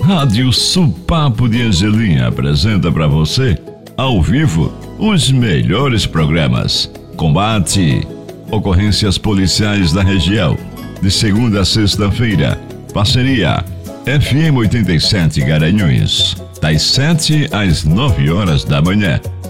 Rádio Supapo de Angelim apresenta para você, ao vivo, os melhores programas. Combate, ocorrências policiais da região, de segunda a sexta-feira. Parceria FM 87 Garanhuns, das 7 às 9 horas da manhã.